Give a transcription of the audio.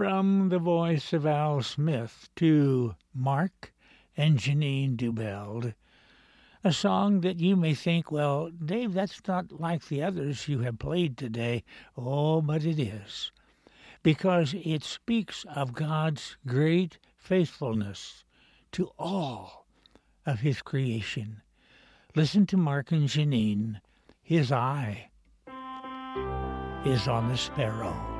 From the voice of Al Smith to Mark and Janine Dubeld, a song that you may think, well, Dave, that's not like the others you have played today. Oh, but it is, because it speaks of God's great faithfulness to all of his creation. Listen to Mark and Janine. His eye is on the sparrow.